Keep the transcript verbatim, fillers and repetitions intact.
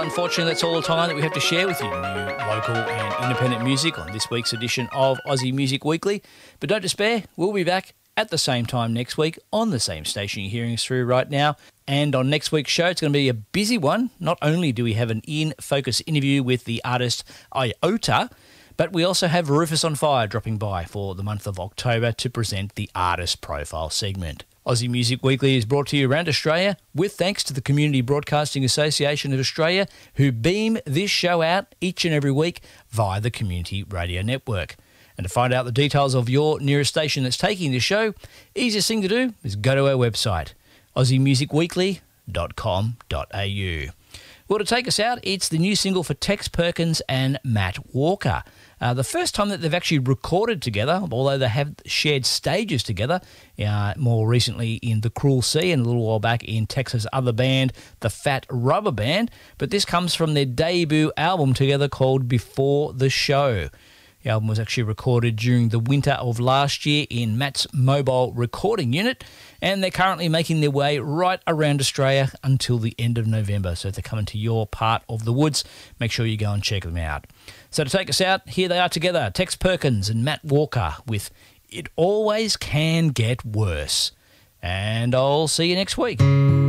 unfortunately, that's all the time that we have to share with you. New local and independent music on this week's edition of Aussie Music Weekly. But don't despair, we'll be back at the same time next week on the same station you're hearing us through right now. And on next week's show, it's going to be a busy one. Not only do we have an In Focus interview with the artist Iota, but we also have Rufus on Fire dropping by for the month of October to present the Artist Profile segment. Aussie Music Weekly is brought to you around Australia with thanks to the Community Broadcasting Association of Australia, who beam this show out each and every week via the Community Radio Network. And to find out the details of your nearest station that's taking this show, easiest thing to do is go to our website, aussie music weekly dot com dot a u. Well, to take us out, it's the new single for Tex Perkins and Matt Walker. Uh, the first time that they've actually recorded together, although they have shared stages together, uh, more recently in The Cruel Sea and a little while back in Texas' other band, the Fat Rubber Band. But this comes from their debut album together called Before the Show. The album was actually recorded during the winter of last year in Matt's mobile recording unit, and they're currently making their way right around Australia until the end of November. So if they're coming to your part of the woods, make sure you go and check them out. So to take us out, here they are together, Tex Perkins and Matt Walker with It Always Can Get Worse. And I'll see you next week.